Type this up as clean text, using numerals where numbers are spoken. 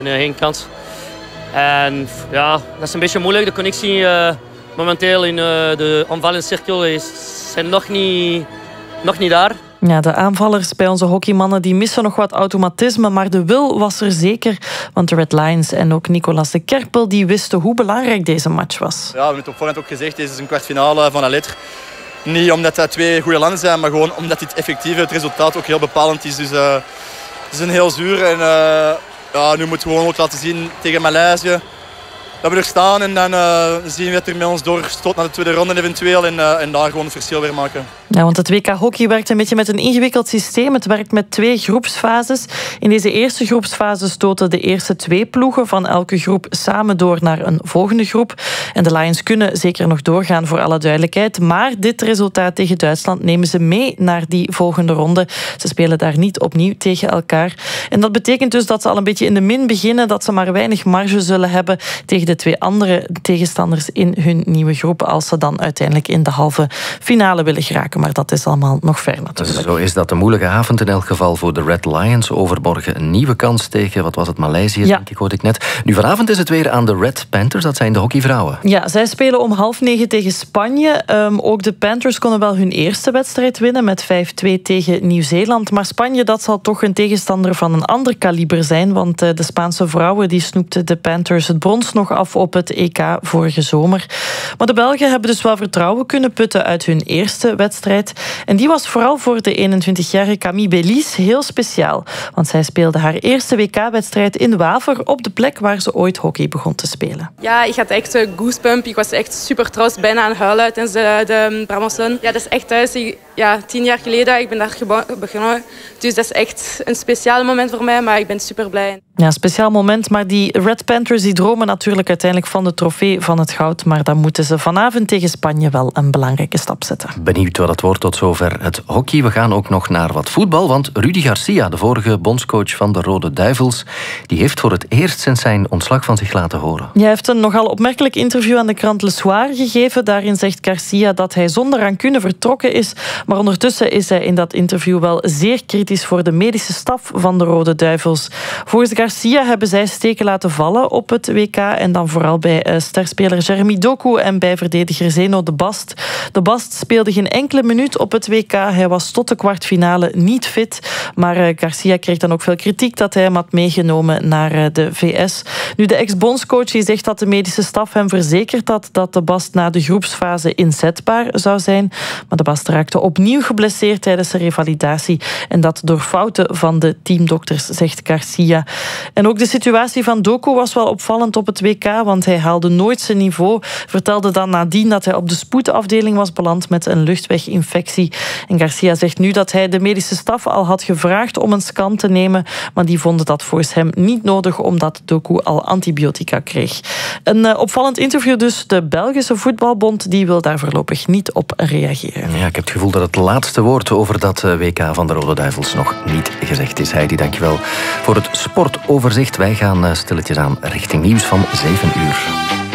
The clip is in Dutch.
Geen kans. En ja, dat is een beetje moeilijk. De connectie momenteel in de aanvallende cirkel zijn nog niet daar. Ja, de aanvallers bij onze hockeymannen die missen nog wat automatisme, maar de wil was er zeker. Want de Red Lions en ook Nicolas de Kerpel die wisten hoe belangrijk deze match was. Ja, we hebben het op voorhand ook gezegd, deze is een kwartfinale van La Lettre. Niet omdat dat twee goede landen zijn, maar gewoon omdat dit effectief het resultaat ook heel bepalend is. Dus het is een heel zuur. En ja, nu moeten we gewoon ook laten zien tegen Maleisië dat we er staan. En dan zien we dat er met ons doorstoot naar de tweede ronde eventueel. En daar gewoon het verschil weer maken. Ja, want het WK Hockey werkt een beetje met een ingewikkeld systeem. Het werkt met 2 groepsfases. In deze eerste groepsfase stoten de eerste 2 ploegen van elke groep samen door naar een volgende groep. En de Lions kunnen zeker nog doorgaan, voor alle duidelijkheid. Maar dit resultaat tegen Duitsland nemen ze mee naar die volgende ronde. Ze spelen daar niet opnieuw tegen elkaar. En dat betekent dus dat ze al een beetje in de min beginnen, dat ze maar weinig marge zullen hebben tegen de 2 andere tegenstanders in hun nieuwe groep, als ze dan uiteindelijk in de halve finale willen geraken. Maar dat is allemaal nog ver natuurlijk. Zo is dat een moeilijke avond in elk geval voor de Red Lions. Overmorgen een nieuwe kans tegen, wat was het, Maleisië, denk ik, hoorde ik net. Nu vanavond is het weer aan de Red Panthers, dat zijn de hockeyvrouwen. Ja, zij spelen om 20:30 tegen Spanje. Ook de Panthers konden wel hun eerste wedstrijd winnen met 5-2 tegen Nieuw-Zeeland. Maar Spanje, dat zal toch een tegenstander van een ander kaliber zijn, want de Spaanse vrouwen die snoepten de Panthers het brons nog af op het EK vorige zomer. Maar de Belgen hebben dus wel vertrouwen kunnen putten uit hun eerste wedstrijd. En die was vooral voor de 21-jarige Camille Bélis heel speciaal. Want zij speelde haar eerste WK-wedstrijd in Waver, op de plek waar ze ooit hockey begon te spelen. Ja, ik had echt goosebump. Ik was echt super trots, bijna aan het huilen tijdens de Bramossen. Ja, dat is echt thuis. 10 jaar geleden, ik ben daar begonnen. Dus dat is echt een speciaal moment voor mij, maar ik ben super blij. Ja, een speciaal moment, maar die Red Panthers die dromen natuurlijk uiteindelijk van de trofee van het goud. Maar dan moeten ze vanavond tegen Spanje wel een belangrijke stap zetten. Benieuwd wat het wordt. Tot zover het hockey. We gaan ook nog naar wat voetbal, want Rudy Garcia, de vorige bondscoach van de Rode Duivels, die heeft voor het eerst sinds zijn ontslag van zich laten horen. Hij heeft een nogal opmerkelijk interview aan de krant Le Soir gegeven. Daarin zegt Garcia dat hij zonder rancune vertrokken is. Maar ondertussen is hij in dat interview wel zeer kritisch voor de medische staf van de Rode Duivels. Volgens Garcia hebben zij steken laten vallen op het WK en dan vooral bij sterspeler Jeremy Doku en bij verdediger Zeno de Bast. De Bast speelde geen enkele minuut op het WK. Hij was tot de kwartfinale niet fit. Maar Garcia kreeg dan ook veel kritiek dat hij hem had meegenomen naar de VS. Nu, de ex-bondscoach die zegt dat de medische staf hem verzekerd had dat de Bast na de groepsfase inzetbaar zou zijn. Maar de Bast raakte opnieuw geblesseerd tijdens de revalidatie. En dat door fouten van de teamdokters, zegt Garcia. En ook de situatie van Doku was wel opvallend op het WK, want hij haalde nooit zijn niveau. Vertelde dan nadien dat hij op de spoedafdeling was beland met een luchtweginfectie. En Garcia zegt nu dat hij de medische staf al had gevraagd om een scan te nemen, maar die vonden dat volgens hem niet nodig, omdat Doku al antibiotica kreeg. Een opvallend interview dus. De Belgische voetbalbond die wil daar voorlopig niet op reageren. Ja, ik heb het gevoel dat het laatste woord over dat WK van de Rode Duivels nog niet gezegd is. Heidi, dankjewel voor het sportoverzicht. Wij gaan stilletjes aan richting nieuws van 7 uur.